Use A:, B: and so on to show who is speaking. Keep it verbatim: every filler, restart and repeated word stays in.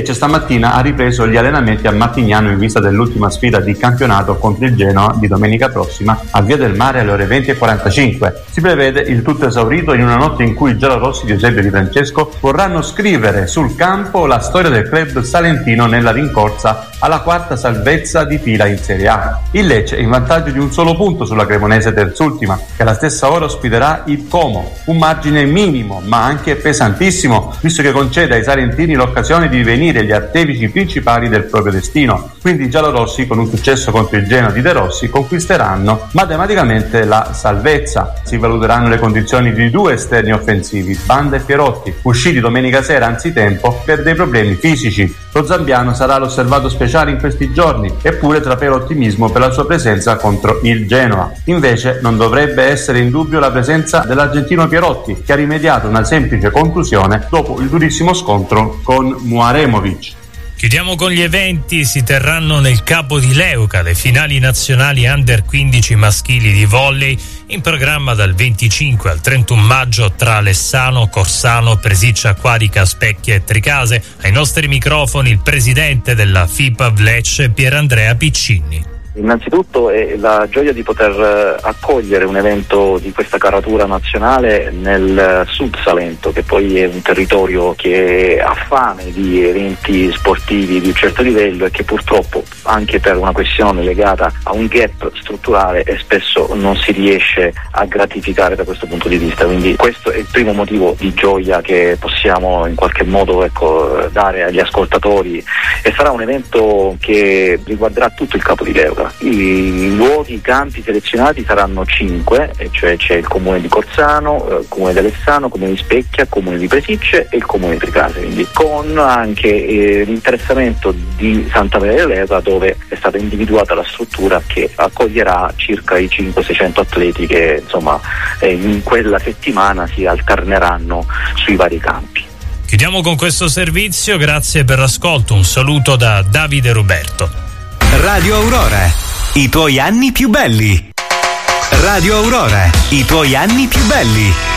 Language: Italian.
A: Lecce stamattina ha ripreso gli allenamenti a Martignano in vista dell'ultima sfida di campionato contro il Genoa di domenica prossima a Via del Mare alle ore venti e quarantacinque. Si prevede il tutto esaurito in una notte in cui i giallorossi di Eusebio Di Francesco vorranno scrivere sul campo la storia del club salentino nella rincorsa alla quarta salvezza di fila in Serie A. Il Lecce è in vantaggio di un solo punto sulla Cremonese terzultima, che alla stessa ora ospiterà il Como, un margine minimo ma anche pesantissimo, visto che concede ai salentini l'occasione di divenire gli artefici principali del proprio destino. Quindi i giallorossi, con un successo contro il Genoa di De Rossi, conquisteranno matematicamente la salvezza. Si valuteranno le condizioni di due esterni offensivi, Banda e Pierotti, usciti domenica sera anzitempo per dei problemi fisici. Lo zambiano sarà l'osservato speciale in questi giorni, eppure trapela ottimismo per la sua presenza contro il Genoa. Invece non dovrebbe essere in dubbio la presenza dell'argentino Pierotti, che ha rimediato una semplice contusione dopo il durissimo scontro con Muaremovic.
B: Chiudiamo con gli eventi. Si terranno nel Capo di Leuca le finali nazionali under quindici maschili di volley, in programma dal venticinque al trentuno maggio tra Alessano, Corsano, Presiccia Acquarica, Specchia e Tricase. Ai nostri microfoni il presidente della FIPA Lecce, Pierandrea Piccini.
C: Innanzitutto è la gioia di poter accogliere un evento di questa caratura nazionale nel Sud Salento, che poi è un territorio che ha fame di eventi sportivi di un certo livello e che purtroppo, anche per una questione legata a un gap strutturale, e spesso non si riesce a gratificare da questo punto di vista. Quindi questo è il primo motivo di gioia che possiamo in qualche modo ecco, dare agli ascoltatori, e sarà un evento che riguarderà tutto il Capo di Leuca. I luoghi, i campi selezionati saranno cinque, e cioè c'è il comune di Corsano, il comune di Alessano, il comune di Specchia, il comune di Presicce e il comune di Tricase, quindi con anche eh, l'interessamento di Santa Maria del Leuca, dove è stata individuata la struttura che accoglierà circa i cinquecento seicento atleti che insomma eh, in quella settimana si alterneranno sui vari campi.
B: Chiudiamo con questo servizio, grazie per l'ascolto, un saluto da Davide Roberto.
D: Radio Aurora, i tuoi anni più belli. Radio Aurora, i tuoi anni più belli.